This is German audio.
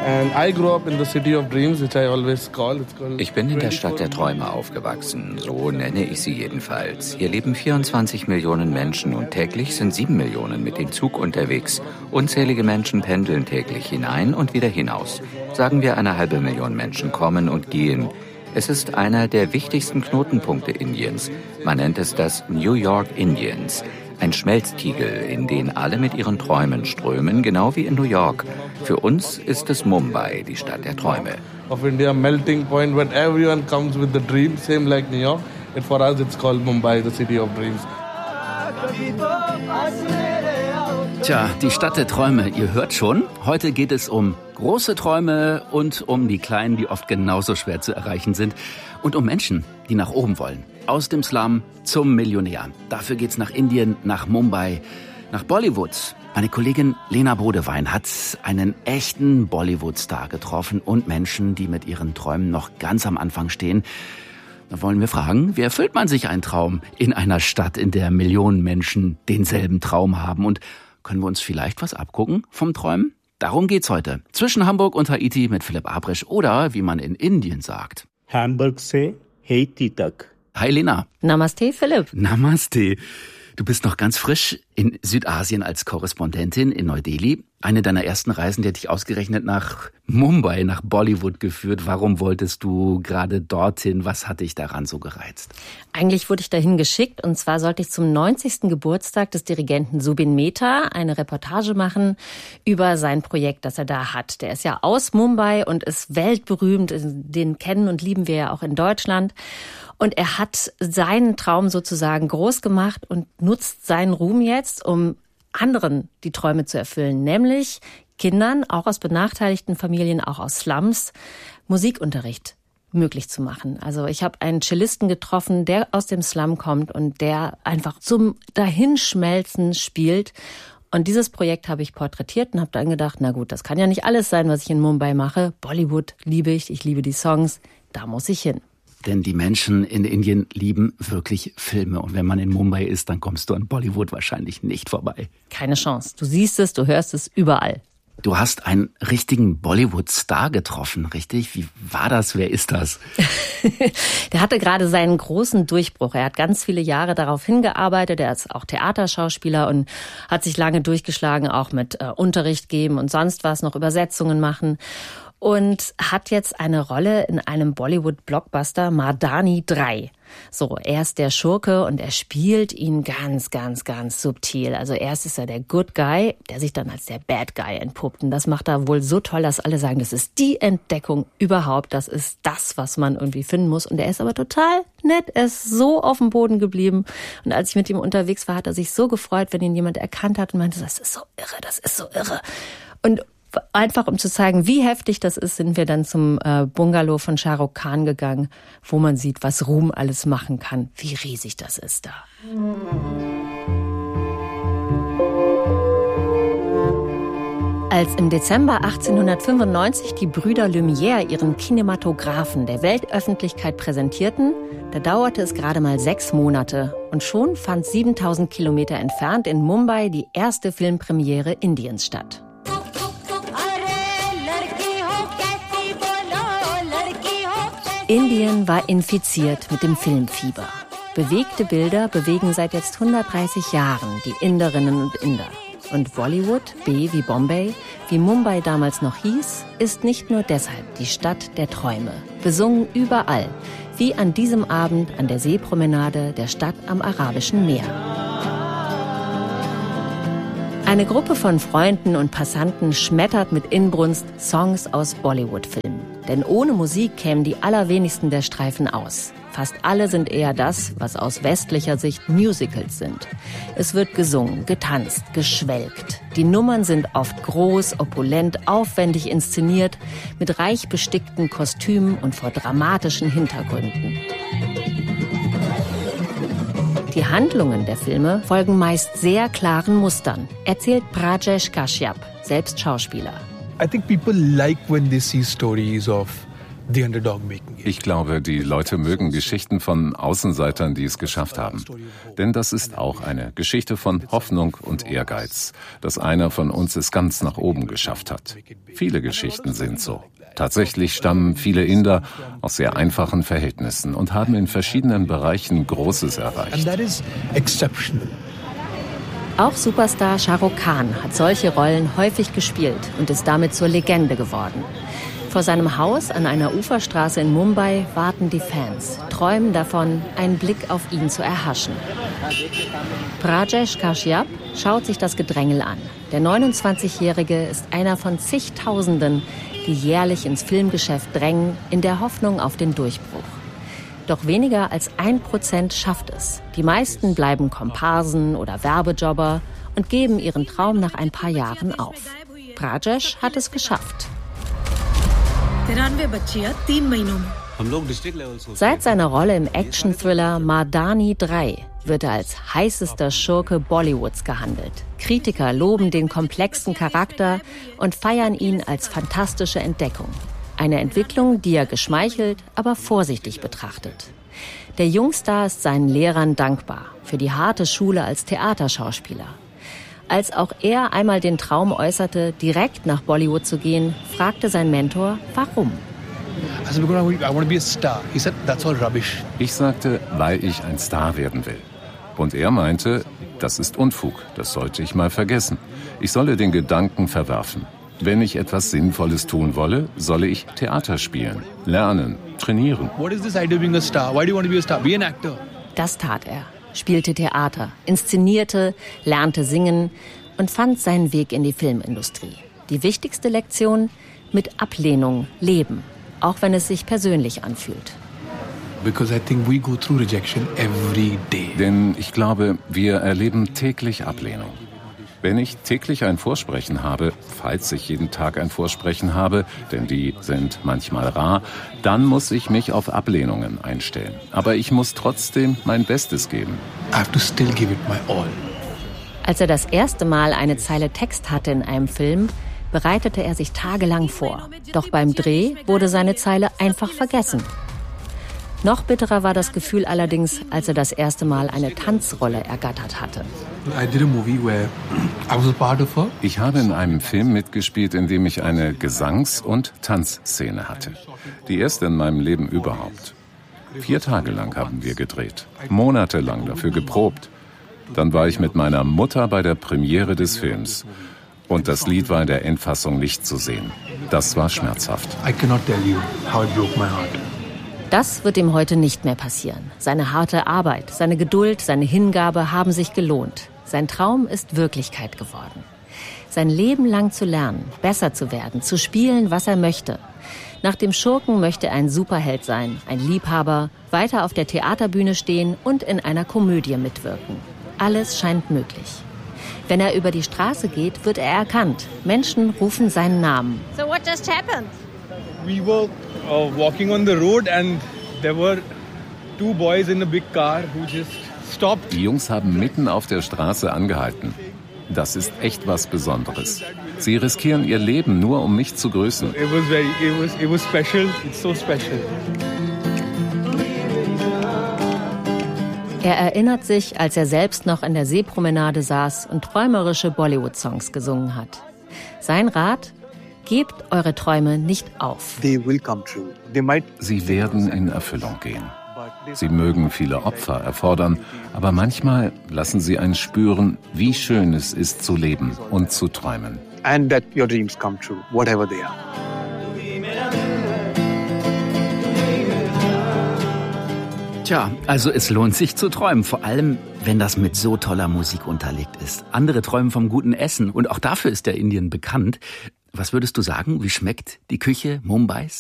Ich bin in der Stadt der Träume aufgewachsen, so nenne ich sie jedenfalls. Hier leben 24 Millionen Menschen und täglich sind 7 Millionen mit dem Zug unterwegs. Unzählige Menschen pendeln täglich hinein und wieder hinaus. Sagen wir, 1,5 Million Menschen kommen und gehen. Es ist einer der wichtigsten Knotenpunkte Indiens. Man nennt es das New York Indiens. Ein Schmelztiegel, in den alle mit ihren Träumen strömen, genau wie in New York. Für uns ist es Mumbai, die Stadt der Träume. Of India, melting point where everyone comes with the dream, same like New York. And for us it's called Mumbai, the city of dreams. Tja, die Stadt der Träume, ihr hört schon. Heute geht es um große Träume und um die kleinen, die oft genauso schwer zu erreichen sind. Und um Menschen, die nach oben wollen. Aus dem Slum zum Millionär. Dafür geht's nach Indien, nach Mumbai, nach Bollywood. Meine Kollegin Lena Bodewein hat einen echten Bollywood-Star getroffen und Menschen, die mit ihren Träumen noch ganz am Anfang stehen. Da wollen wir fragen, wie erfüllt man sich einen Traum in einer Stadt, in der Millionen Menschen denselben Traum haben? Und können wir uns vielleicht was abgucken vom Träumen? Darum geht's heute. Zwischen Hamburg und Haiti mit Philipp Abrisch oder, wie man in Indien sagt, Hamburg se Haiti tak. Hi Lena. Namaste Philipp. Namaste. Du bist noch ganz frisch in Südasien als Korrespondentin in Neu-Delhi. Eine deiner ersten Reisen, die hat dich ausgerechnet nach Mumbai, nach Bollywood geführt. Warum wolltest du gerade dorthin? Was hat dich daran so gereizt? Eigentlich wurde ich dahin geschickt und zwar sollte ich zum 90. Geburtstag des Dirigenten Zubin Mehta eine Reportage machen über sein Projekt, das er da hat. Der ist ja aus Mumbai und ist weltberühmt. Den kennen und lieben wir ja auch in Deutschland. Und er hat seinen Traum sozusagen groß gemacht und nutzt seinen Ruhm jetzt, um anderen die Träume zu erfüllen, nämlich Kindern, auch aus benachteiligten Familien, auch aus Slums, Musikunterricht möglich zu machen. Also ich habe einen Cellisten getroffen, der aus dem Slum kommt und der einfach zum Dahinschmelzen spielt. Und dieses Projekt habe ich porträtiert und habe dann gedacht, na gut, das kann ja nicht alles sein, was ich in Mumbai mache. Bollywood liebe ich liebe die Songs, da muss ich hin. Denn die Menschen in Indien lieben wirklich Filme. Und wenn man in Mumbai ist, dann kommst du an Bollywood wahrscheinlich nicht vorbei. Keine Chance. Du siehst es, du hörst es überall. Du hast einen richtigen Bollywood-Star getroffen, richtig? Wie war das? Wer ist das? Der hatte gerade seinen großen Durchbruch. Er hat ganz viele Jahre darauf hingearbeitet. Er ist auch Theaterschauspieler und hat sich lange durchgeschlagen, auch mit Unterricht geben und sonst was, noch Übersetzungen machen. Und hat jetzt eine Rolle in einem Bollywood-Blockbuster Mardani 3. So, er ist der Schurke und er spielt ihn ganz, ganz, ganz subtil. Also erst ist er der Good Guy, der sich dann als der Bad Guy entpuppt. Und das macht er wohl so toll, dass alle sagen, das ist die Entdeckung überhaupt. Das ist das, was man irgendwie finden muss. Und er ist aber total nett. Er ist so auf dem Boden geblieben. Und als ich mit ihm unterwegs war, hat er sich so gefreut, wenn ihn jemand erkannt hat und meinte, das ist so irre, das ist so irre. Und einfach um zu zeigen, wie heftig das ist, sind wir dann zum Bungalow von Shah Rukh Khan gegangen, wo man sieht, was Ruhm alles machen kann, wie riesig das ist da. Als im Dezember 1895 die Brüder Lumière ihren Kinematographen der Weltöffentlichkeit präsentierten, da dauerte es gerade mal 6 Monate und schon fand 7000 Kilometer entfernt in Mumbai die erste Filmpremiere Indiens statt. Indien war infiziert mit dem Filmfieber. Bewegte Bilder bewegen seit jetzt 130 Jahren die Inderinnen und Inder. Und Bollywood, B wie Bombay, wie Mumbai damals noch hieß, ist nicht nur deshalb die Stadt der Träume. Besungen überall, wie an diesem Abend an der Seepromenade der Stadt am Arabischen Meer. Eine Gruppe von Freunden und Passanten schmettert mit Inbrunst Songs aus Bollywood-Filmen. Denn ohne Musik kämen die allerwenigsten der Streifen aus. Fast alle sind eher das, was aus westlicher Sicht Musicals sind. Es wird gesungen, getanzt, geschwelgt. Die Nummern sind oft groß, opulent, aufwendig inszeniert, mit reich bestickten Kostümen und vor dramatischen Hintergründen. Die Handlungen der Filme folgen meist sehr klaren Mustern, erzählt Brajesh Kashyap, selbst Schauspieler. I think people like when they see stories of Ich glaube, die Leute mögen Geschichten von Außenseitern, die es geschafft haben. Denn das ist auch eine Geschichte von Hoffnung und Ehrgeiz, dass einer von uns es ganz nach oben geschafft hat. Viele Geschichten sind so. Tatsächlich stammen viele Inder aus sehr einfachen Verhältnissen und haben in verschiedenen Bereichen Großes erreicht. Auch Superstar Shah Rukh Khan hat solche Rollen häufig gespielt und ist damit zur Legende geworden. Vor seinem Haus an einer Uferstraße in Mumbai warten die Fans, träumen davon, einen Blick auf ihn zu erhaschen. Rajesh Kashyap schaut sich das Gedrängel an. Der 29-Jährige ist einer von zigtausenden, die jährlich ins Filmgeschäft drängen, in der Hoffnung auf den Durchbruch. Doch weniger als 1% schafft es. Die meisten bleiben Komparsen oder Werbejobber und geben ihren Traum nach ein paar Jahren auf. Rajesh hat es geschafft. Seit seiner Rolle im Action-Thriller Mardani 3 wird er als heißester Schurke Bollywoods gehandelt. Kritiker loben den komplexen Charakter und feiern ihn als fantastische Entdeckung. Eine Entwicklung, die er geschmeichelt, aber vorsichtig betrachtet. Der Jungstar ist seinen Lehrern dankbar für die harte Schule als Theaterschauspieler. Als auch er einmal den Traum äußerte, direkt nach Bollywood zu gehen, fragte sein Mentor, warum? Ich sagte, weil ich ein Star werden will. Und er meinte, das ist Unfug, das sollte ich mal vergessen. Ich solle den Gedanken verwerfen. Wenn ich etwas Sinnvolles tun wolle, solle ich Theater spielen, lernen, trainieren. Das tat er. Spielte Theater, inszenierte, lernte singen und fand seinen Weg in die Filmindustrie. Die wichtigste Lektion: mit Ablehnung leben, auch wenn es sich persönlich anfühlt. Denn ich glaube, wir erleben täglich Ablehnung. Wenn ich täglich ein Vorsprechen habe, falls ich jeden Tag ein Vorsprechen habe, denn die sind manchmal rar, dann muss ich mich auf Ablehnungen einstellen. Aber ich muss trotzdem mein Bestes geben. Als er das erste Mal eine Zeile Text hatte in einem Film, bereitete er sich tagelang vor. Doch beim Dreh wurde seine Zeile einfach vergessen. Noch bitterer war das Gefühl allerdings, als er das erste Mal eine Tanzrolle ergattert hatte. Ich habe in einem Film mitgespielt, in dem ich eine Gesangs- und Tanzszene hatte. Die erste in meinem Leben überhaupt. 4 Tage lang haben wir gedreht, monatelang dafür geprobt. Dann war ich mit meiner Mutter bei der Premiere des Films. Und das Lied war in der Endfassung nicht zu sehen. Das war schmerzhaft. Das wird ihm heute nicht mehr passieren. Seine harte Arbeit, seine Geduld, seine Hingabe haben sich gelohnt. Sein Traum ist Wirklichkeit geworden. Sein Leben lang zu lernen, besser zu werden, zu spielen, was er möchte. Nach dem Schurken möchte er ein Superheld sein, ein Liebhaber, weiter auf der Theaterbühne stehen und in einer Komödie mitwirken. Alles scheint möglich. Wenn er über die Straße geht, wird er erkannt. Menschen rufen seinen Namen. So what just happened? We were walking on the road and there were 2 boys in a big car who just stopped. Die Jungs haben mitten auf der Straße angehalten. Das ist echt was Besonderes. Sie riskieren ihr Leben nur, um mich zu grüßen. It was special. It's so special. Er erinnert sich, als er selbst noch in der Seepromenade saß und träumerische Bollywood-Songs gesungen hat. Sein Rat: Gebt eure Träume nicht auf. Sie werden in Erfüllung gehen. Sie mögen viele Opfer erfordern, aber manchmal lassen sie einen spüren, wie schön es ist zu leben und zu träumen. And that your dreams come true, whatever they are. Tja, also es lohnt sich zu träumen, vor allem, wenn das mit so toller Musik unterlegt ist. Andere träumen vom guten Essen und auch dafür ist der Indien bekannt. Was würdest du sagen, wie schmeckt die Küche Mumbais?